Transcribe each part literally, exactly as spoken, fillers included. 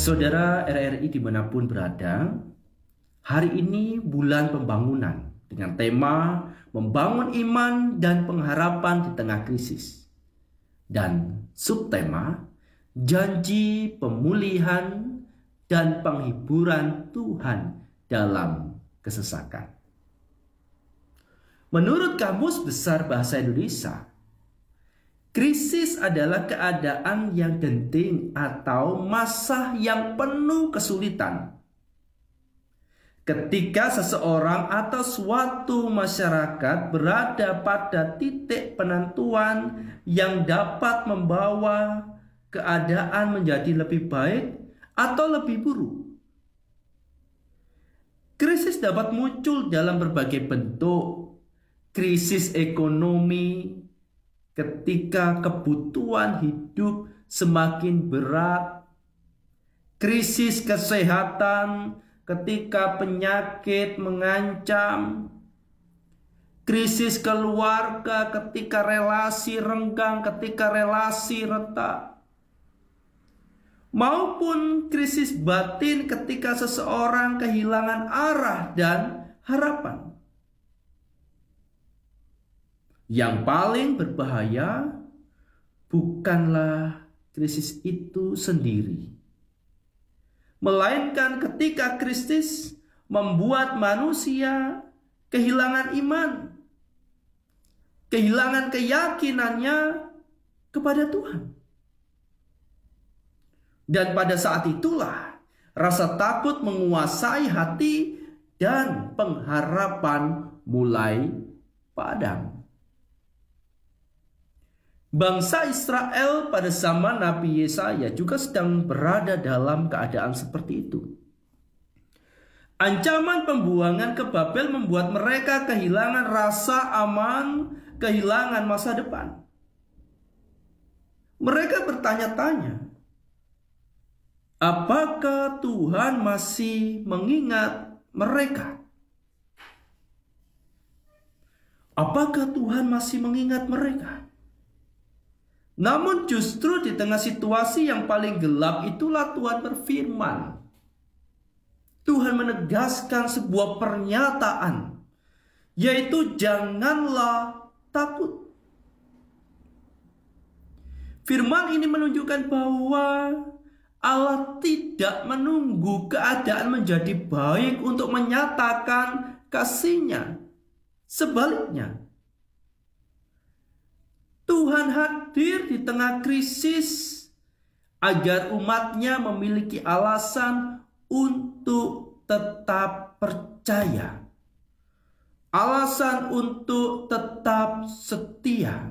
Saudara R R I dimanapun berada, hari ini bulan pembangunan dengan tema membangun iman dan pengharapan di tengah krisis. Dan subtema janji pemulihan dan penghiburan Tuhan dalam kesesakan. Menurut Kamus Besar Bahasa Indonesia, krisis adalah keadaan yang genting atau masa yang penuh kesulitan. Ketika seseorang atau suatu masyarakat berada pada titik penentuan yang dapat membawa keadaan menjadi lebih baik atau lebih buruk. Krisis dapat muncul dalam berbagai bentuk. Krisis ekonomi, ketika kebutuhan hidup semakin berat, krisis kesehatan ketika penyakit mengancam, krisis keluarga ketika relasi renggang, ketika relasi retak, maupun krisis batin ketika seseorang kehilangan arah dan harapan. Yang paling berbahaya bukanlah krisis itu sendiri, melainkan ketika krisis membuat manusia kehilangan iman, kehilangan keyakinannya kepada Tuhan. Dan pada saat itulah rasa takut menguasai hati dan pengharapan mulai padam. Bangsa Israel pada zaman Nabi Yesaya juga sedang berada dalam keadaan seperti itu. Ancaman pembuangan ke Babel membuat mereka kehilangan rasa aman, kehilangan masa depan. Mereka bertanya-tanya, apakah Tuhan masih mengingat mereka? Apakah Tuhan masih mengingat mereka? Namun justru di tengah situasi yang paling gelap itulah Tuhan berfirman. Tuhan menegaskan sebuah pernyataan, yaitu janganlah takut. Firman ini menunjukkan bahwa Allah tidak menunggu keadaan menjadi baik untuk menyatakan kasih-Nya. Sebaliknya, Tuhan hadir di tengah krisis agar umat-Nya memiliki alasan untuk tetap percaya, alasan untuk tetap setia.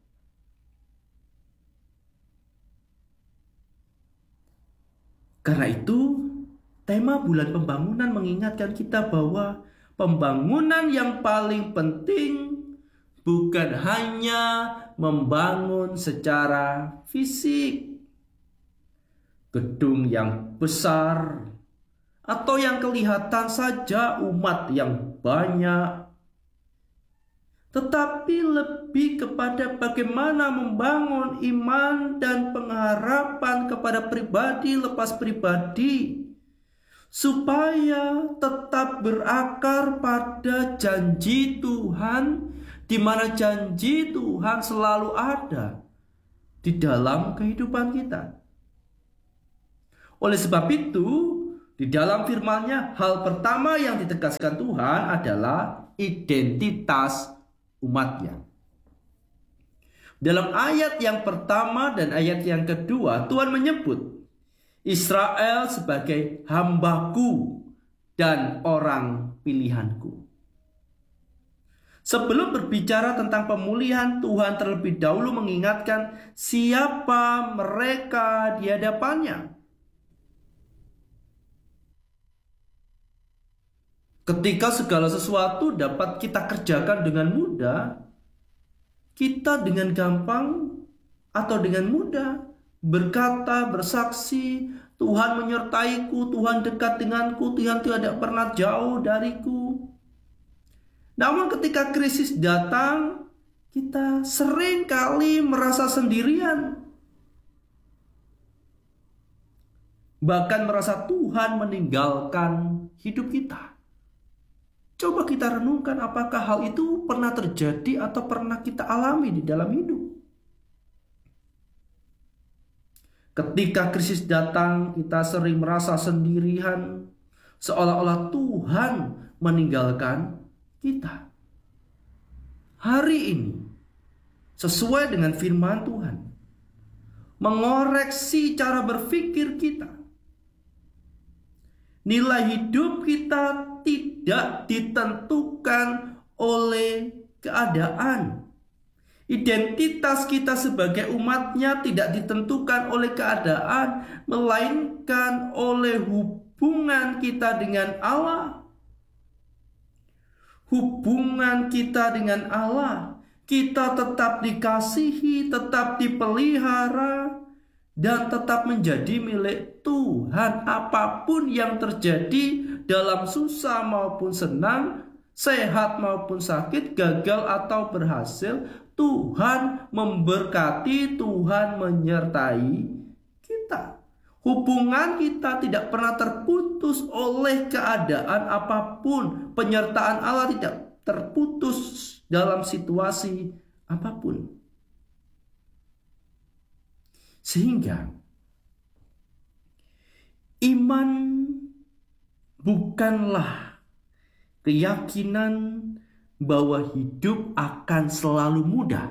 Karena itu, tema bulan pembangunan mengingatkan kita bahwa pembangunan yang paling penting bukan hanya membangun secara fisik, gedung yang besar, atau yang kelihatan saja umat yang banyak, tetapi lebih kepada bagaimana membangun iman dan pengharapan kepada pribadi lepas pribadi, supaya tetap berakar pada janji Tuhan, di mana janji Tuhan selalu ada di dalam kehidupan kita. Oleh sebab itu, di dalam firman-Nya, hal pertama yang ditegaskan Tuhan adalah identitas umat-Nya. Dalam ayat yang pertama dan ayat yang kedua, Tuhan menyebut Israel sebagai hambaku dan orang pilihanku. Sebelum berbicara tentang pemulihan, Tuhan terlebih dahulu mengingatkan siapa mereka di hadapan-Nya. Ketika segala sesuatu dapat kita kerjakan dengan mudah, kita dengan gampang atau dengan mudah berkata, bersaksi, Tuhan menyertaiku, Tuhan dekat denganku, Tuhan tidak pernah jauh dariku. Namun ketika krisis datang, kita sering kali merasa sendirian. bahkan merasa Tuhan meninggalkan hidup kita. Coba kita renungkan apakah hal itu pernah terjadi atau pernah kita alami di dalam hidup. Ketika krisis datang, kita sering merasa sendirian, seolah-olah Tuhan meninggalkan kita. Hari ini, sesuai dengan firman Tuhan, mengoreksi cara berpikir kita. Nilai hidup kita tidak ditentukan oleh keadaan. Identitas kita sebagai umatnya tidak ditentukan oleh keadaan, melainkan oleh hubungan kita dengan Allah. Hubungan kita dengan Allah, kita tetap dikasihi, tetap dipelihara, dan tetap menjadi milik Tuhan. Apapun yang terjadi dalam susah maupun senang, sehat maupun sakit, gagal atau berhasil, Tuhan memberkati, Tuhan menyertai kita. Hubungan kita tidak pernah terputus oleh keadaan apapun. Penyertaan Allah tidak terputus dalam situasi apapun. Sehingga iman bukanlah keyakinan bahwa hidup akan selalu mudah,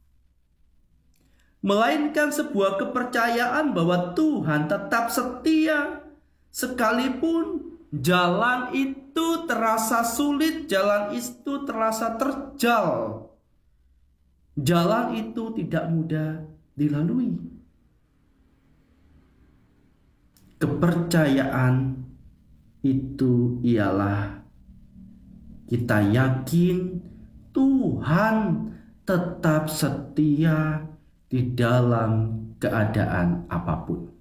melainkan sebuah kepercayaan bahwa Tuhan tetap setia sekalipun jalan itu terasa sulit, jalan itu terasa terjal, jalan itu tidak mudah dilalui. Kepercayaan itu ialah kita yakin Tuhan tetap setia di dalam keadaan apapun.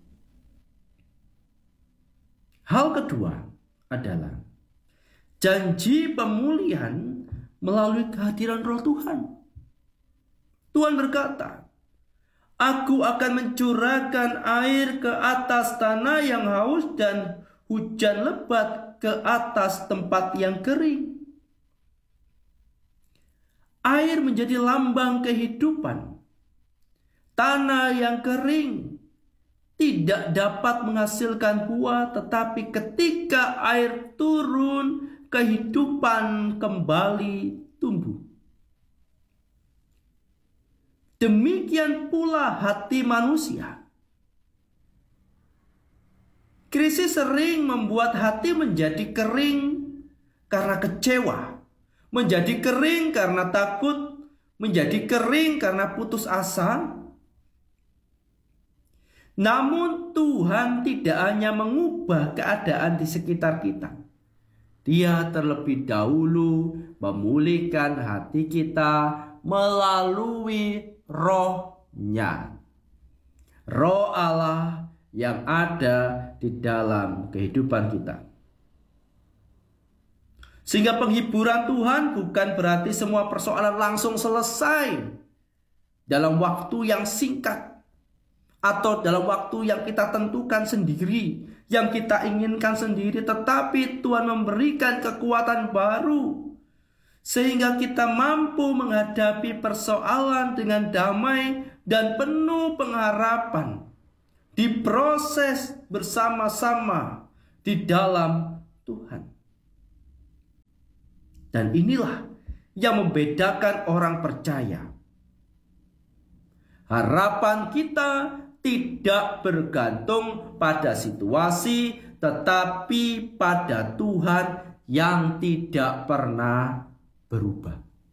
Hal kedua adalah janji pemulihan melalui kehadiran Roh Tuhan. Tuhan berkata, Aku akan mencurahkan air ke atas tanah yang haus dan hujan lebat ke atas tempat yang kering. Air menjadi lambang kehidupan. Tanah yang kering tidak dapat menghasilkan buah, tetapi ketika air turun, kehidupan kembali tumbuh. Demikian pula hati manusia. Krisis sering membuat hati menjadi kering karena kecewa, menjadi kering karena takut, menjadi kering karena putus asa. Namun Tuhan tidak hanya mengubah keadaan di sekitar kita. Dia terlebih dahulu memulihkan hati kita melalui Roh-Nya. Roh Allah yang ada di dalam kehidupan kita. Sehingga penghiburan Tuhan bukan berarti semua persoalan langsung selesai dalam waktu yang singkat atau dalam waktu yang kita tentukan sendiri, yang kita inginkan sendiri, tetapi Tuhan memberikan kekuatan baru sehingga kita mampu menghadapi persoalan dengan damai dan penuh pengharapan, diproses bersama-sama di dalam Tuhan. Dan inilah yang membedakan orang percaya. Harapan kita tidak bergantung pada situasi, tetapi pada Tuhan yang tidak pernah berubah.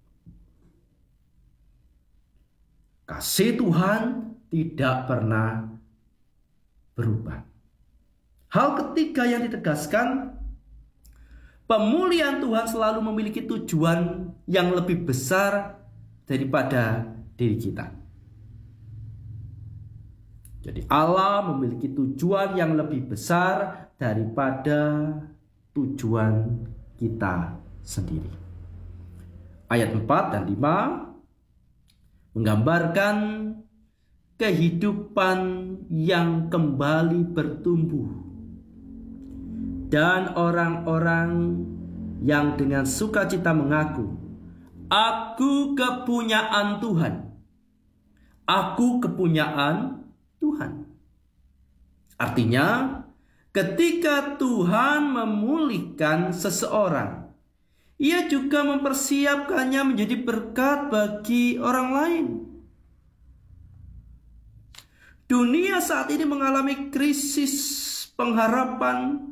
Kasih Tuhan tidak pernah berubah. Hal ketiga yang ditegaskan, pemulihan Tuhan selalu memiliki tujuan yang lebih besar daripada diri kita. Jadi Allah memiliki tujuan yang lebih besar daripada tujuan kita sendiri. Ayat empat dan lima menggambarkan kehidupan yang kembali bertumbuh, dan orang-orang yang dengan sukacita mengaku, "Aku kepunyaan Tuhan. Aku kepunyaan Tuhan." Artinya, ketika Tuhan memulihkan seseorang, Ia juga mempersiapkannya menjadi berkat bagi orang lain. Dunia saat ini mengalami krisis pengharapan.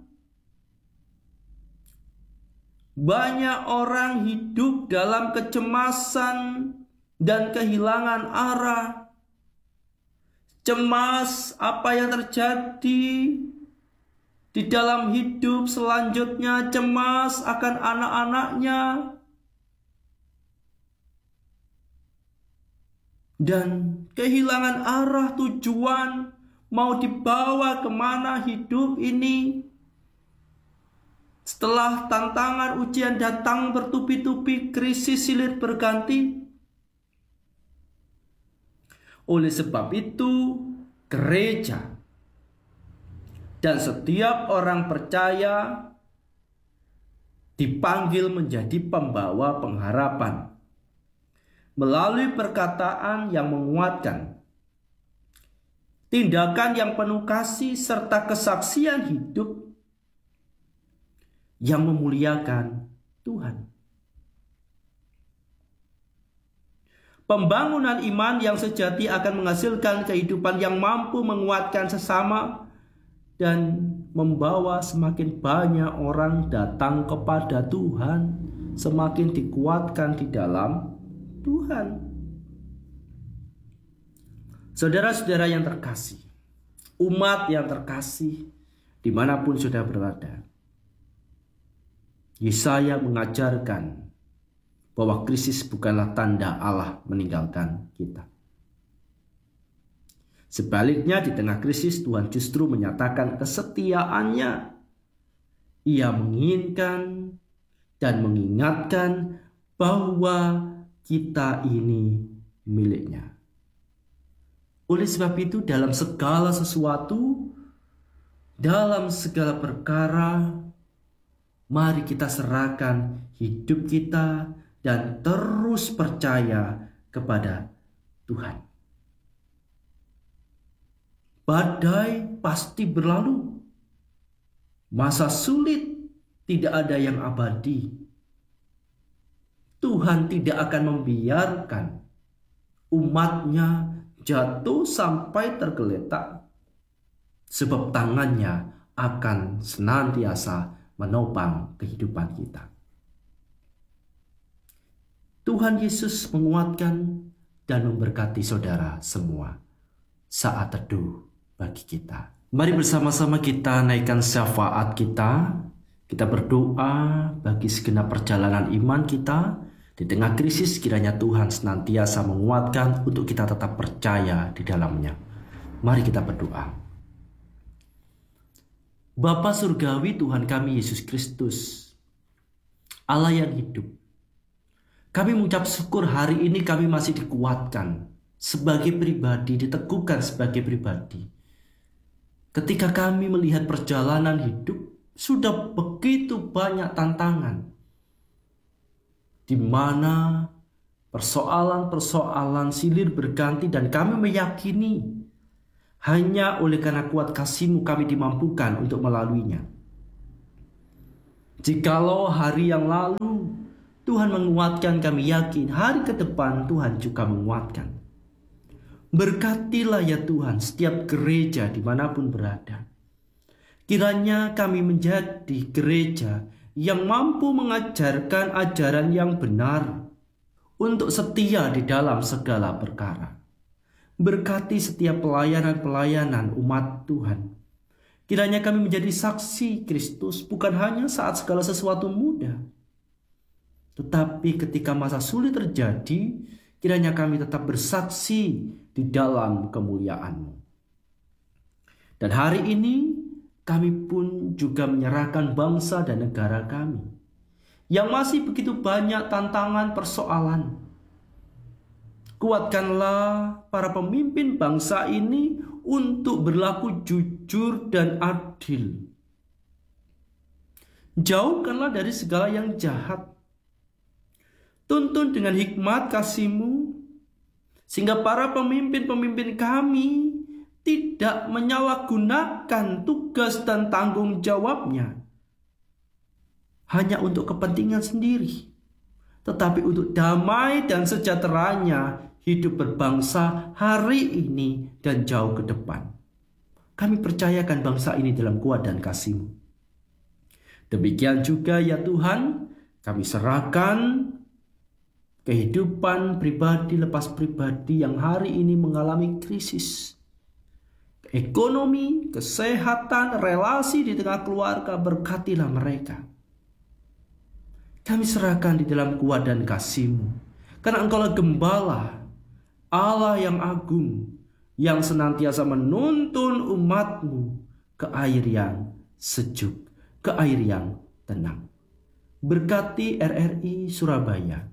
Banyak orang hidup dalam kecemasan dan kehilangan arah. Cemas apa yang terjadi di dalam hidup selanjutnya, cemas akan anak-anaknya, dan kehilangan arah tujuan, mau dibawa kemana hidup ini. Setelah tantangan ujian datang bertubi-tubi, krisis silih berganti. Oleh sebab itu, gereja dan setiap orang percaya dipanggil menjadi pembawa pengharapan melalui perkataan yang menguatkan, tindakan yang penuh kasih, serta kesaksian hidup yang memuliakan Tuhan. Pembangunan iman yang sejati akan menghasilkan kehidupan yang mampu menguatkan sesama dan membawa semakin banyak orang datang kepada Tuhan, semakin dikuatkan di dalam Tuhan. Saudara-saudara yang terkasih, umat yang terkasih, dimanapun sudah berada, Yesaya mengajarkan bahwa krisis bukanlah tanda Allah meninggalkan kita. Sebaliknya, di tengah krisis Tuhan justru menyatakan kesetiaannya. Ia menginginkan dan mengingatkan bahwa kita ini miliknya. Oleh sebab itu, dalam segala sesuatu, dalam segala perkara, mari kita serahkan hidup kita dan terus percaya kepada Tuhan. Badai pasti berlalu. Masa sulit tidak ada yang abadi. Tuhan tidak akan membiarkan umatnya jatuh sampai tergeletak, sebab tangannya akan senantiasa menopang kehidupan kita. Tuhan Yesus menguatkan dan memberkati saudara semua saat teduh bagi kita. Mari bersama-sama kita naikkan syafaat kita. Kita berdoa bagi segenap perjalanan iman kita. Di tengah krisis, kiranya Tuhan senantiasa menguatkan untuk kita tetap percaya di dalamnya. Mari kita berdoa. Bapa Surgawi, Tuhan kami Yesus Kristus, Allah yang hidup, kami mengucap syukur hari ini kami masih dikuatkan sebagai pribadi, diteguhkan sebagai pribadi. Ketika kami melihat perjalanan hidup, sudah begitu banyak tantangan, di mana persoalan-persoalan silir berganti, dan kami meyakini hanya oleh karena kuat kasih-Mu kami dimampukan untuk melaluinya. Jikalau hari yang lalu Tuhan menguatkan, kami yakin hari ke depan Tuhan juga menguatkan. Berkatilah ya Tuhan setiap gereja dimanapun berada. Kiranya kami menjadi gereja yang mampu mengajarkan ajaran yang benar untuk setia di dalam segala perkara. Berkati setiap pelayanan-pelayanan umat Tuhan. Kiranya kami menjadi saksi Kristus bukan hanya saat segala sesuatu mudah, tetapi ketika masa sulit terjadi, kiranya kami tetap bersaksi di dalam kemuliaan-Mu. Dan hari ini kami pun juga menyerahkan bangsa dan negara kami yang masih begitu banyak tantangan persoalan. Kuatkanlah para pemimpin bangsa ini untuk berlaku jujur dan adil. Jauhkanlah dari segala yang jahat. Tuntun dengan hikmat kasih-Mu, sehingga para pemimpin-pemimpin kami tidak menyalahgunakan tugas dan tanggung jawabnya hanya untuk kepentingan sendiri, tetapi untuk damai dan sejahteranya hidup berbangsa hari ini dan jauh ke depan. Kami percayakan bangsa ini dalam kuat dan kasih-Mu. Demikian juga ya Tuhan, kami serahkan kehidupan pribadi lepas pribadi yang hari ini mengalami krisis. Ekonomi, kesehatan, relasi di tengah keluarga, berkatilah mereka. Kami serahkan di dalam kuat dan kasih-Mu, karena Engkaulah Gembala, Allah yang agung, yang senantiasa menuntun umat-Mu ke air yang sejuk, ke air yang tenang. Berkati R R I Surabaya,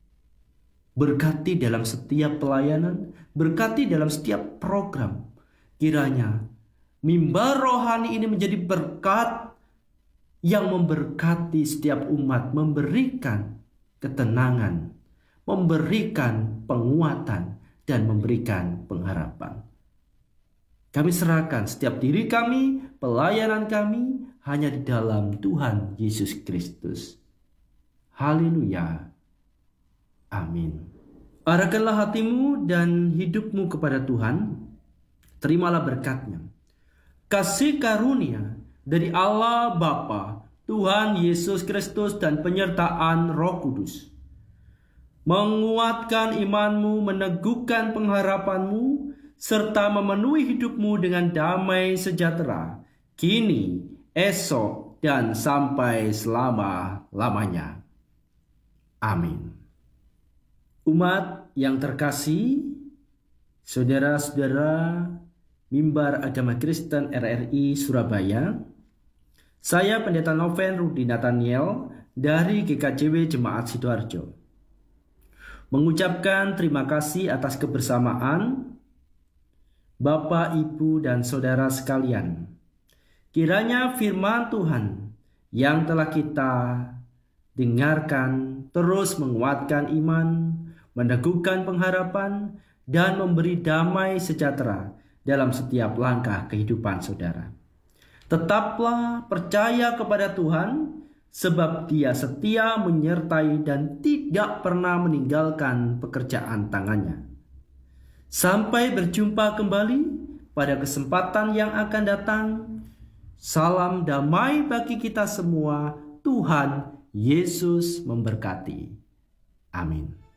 berkati dalam setiap pelayanan, berkati dalam setiap program. Kiranya mimbar rohani ini menjadi berkat yang memberkati setiap umat, memberikan ketenangan, memberikan penguatan, dan memberikan pengharapan. Kami serahkan setiap diri kami, pelayanan kami hanya di dalam Tuhan Yesus Kristus. Haleluya. Amin. Arahkanlah hatimu dan hidupmu kepada Tuhan. Terimalah berkat-Nya. Kasih karunia dari Allah Bapa, Tuhan Yesus Kristus, dan penyertaan Roh Kudus menguatkan imanmu, meneguhkan pengharapanmu, serta memenuhi hidupmu dengan damai sejahtera, kini, esok, dan sampai selama-lamanya. Amin. Umat yang terkasih, saudara-saudara Mimbar Agama Kristen R R I Surabaya, saya Pendeta Noven Rudi Nathaniel dari G K J W Jemaat Sidoarjo mengucapkan terima kasih atas kebersamaan Bapak, Ibu, dan saudara sekalian. Kiranya firman Tuhan yang telah kita dengarkan terus menguatkan iman, meneguhkan pengharapan, dan memberi damai sejahtera dalam setiap langkah kehidupan saudara. Tetaplah percaya kepada Tuhan, sebab Dia setia menyertai dan tidak pernah meninggalkan pekerjaan tangannya. Sampai berjumpa kembali pada kesempatan yang akan datang. Salam damai bagi kita semua. Tuhan Yesus memberkati. Amin.